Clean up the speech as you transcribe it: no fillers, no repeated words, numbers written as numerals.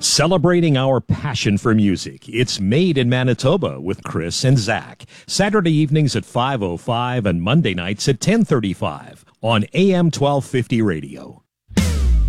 Celebrating our passion for music, it's Made in Manitoba with Chris and Zach. Saturday evenings at 5:05 and Monday nights at 10:35 on AM 1250 radio.